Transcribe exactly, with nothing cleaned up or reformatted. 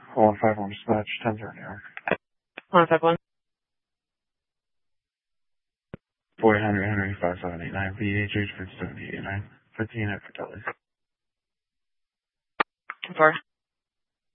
one five one dispatch, ten zero New York. one five one. Boy Henry Henry five seven eight nine, B H H for seven eight nine, fifteen at Fratelli. Four.